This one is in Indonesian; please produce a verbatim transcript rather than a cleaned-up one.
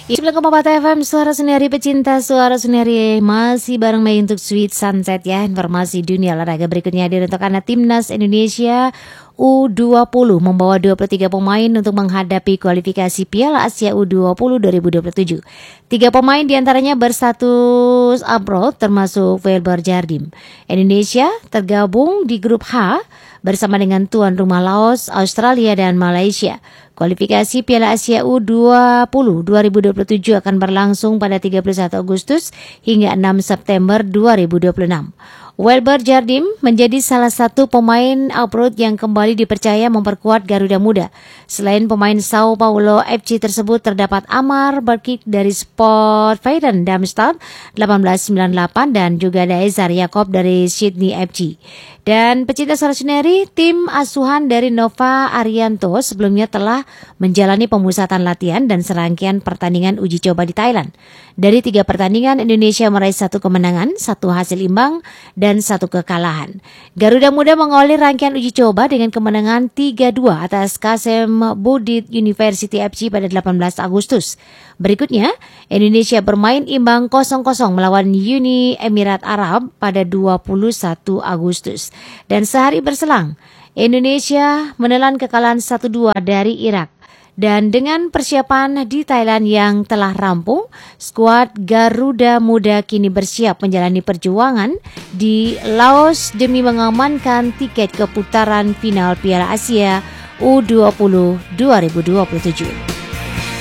sembilan koma empat F M Suara Senyari Pecinta Suara Senyari, masih bareng Mei untuk Sweet Sunset ya. Informasi dunia olahraga berikutnya hadir untuk Anda. Timnas Indonesia U dua puluh membawa dua puluh tiga pemain untuk menghadapi kualifikasi Piala Asia U dua puluh dua ribu dua puluh tujuh. Tiga pemain diantaranya berstatus abroad termasuk Welber Jardim. Indonesia tergabung di grup H bersama dengan tuan rumah Laos, Australia dan Malaysia. Kualifikasi Piala Asia U dua puluh dua ribu dua puluh tujuh akan berlangsung pada tiga puluh satu Agustus hingga enam September dua ribu dua puluh enam. Welber Jardim menjadi salah satu pemain abroad yang kembali dipercaya memperkuat Garuda Muda. Selain pemain Sao Paulo F C tersebut, terdapat Amar Berkik dari Sport Veiden Darmstadt delapan belas sembilan puluh delapan dan juga ada Ezar Yakob dari Sydney F C. Dan pecinta Suara Senyari, tim asuhan dari Nova Arianto sebelumnya telah menjalani pemusatan latihan dan serangkaian pertandingan uji coba di Thailand. Dari tiga pertandingan, Indonesia meraih satu kemenangan, satu hasil imbang, dan satu kekalahan. Garuda Muda mengawali rangkaian uji coba dengan kemenangan tiga dua atas Kasem Budit University F C pada delapan belas Agustus. Berikutnya, Indonesia bermain imbang kosong kosong melawan Uni Emirat Arab pada dua puluh satu Agustus. Dan sehari berselang, Indonesia menelan kekalahan satu dua dari Irak. Dan dengan persiapan di Thailand yang telah rampung, skuad Garuda Muda kini bersiap menjalani perjuangan di Laos demi mengamankan tiket ke putaran final Piala Asia U dua puluh dua ribu dua puluh tujuh.